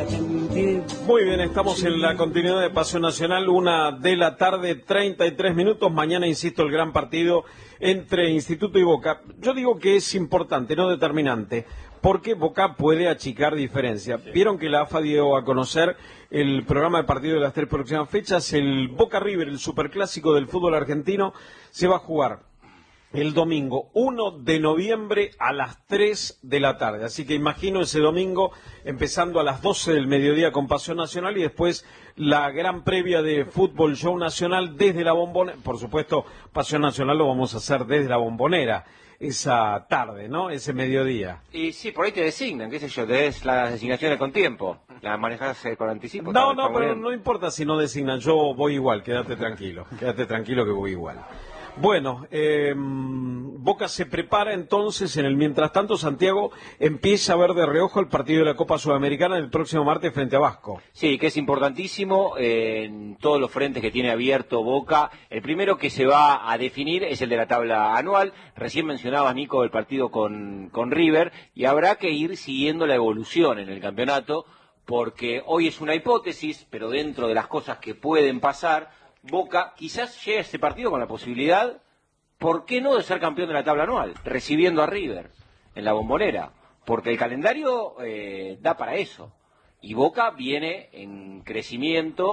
Muy bien, estamos en la continuidad de Pasión Nacional, 1:00 p.m, 33 minutos. Mañana, insisto, el gran partido entre Instituto y Boca. Yo digo que es importante, no determinante, porque Boca puede achicar diferencia. Vieron que la AFA dio a conocer el programa de partido de las 3 próximas fechas. El Boca River, el superclásico del fútbol argentino, se va a jugar el domingo 1 de noviembre a las 3 de la tarde. Así que imagino ese domingo empezando a las 12 del mediodía con Pasión Nacional y después la gran previa de Fútbol Show Nacional desde la Bombonera. Por supuesto, Pasión Nacional lo vamos a hacer desde la Bombonera esa tarde, ¿no? Ese mediodía. Y sí, por ahí te designan, qué sé yo, te des las designaciones con tiempo, las manejas con anticipo. No, pero no importa si no designan, yo voy igual, quédate tranquilo que voy igual. Bueno, Boca se prepara entonces. En el mientras tanto, Santiago empieza a ver de reojo el partido de la Copa Sudamericana el próximo martes frente a Vasco. Sí, que es importantísimo en todos los frentes que tiene abierto Boca. El primero que se va a definir es el de la tabla anual. Recién mencionaba Nico el partido con River, y habrá que ir siguiendo la evolución en el campeonato, porque hoy es una hipótesis, pero dentro de las cosas que pueden pasar, Boca quizás llegue a ese partido con la posibilidad, ¿por qué no?, de ser campeón de la tabla anual, recibiendo a River en la Bombonera, porque el calendario da para eso, y Boca viene en crecimiento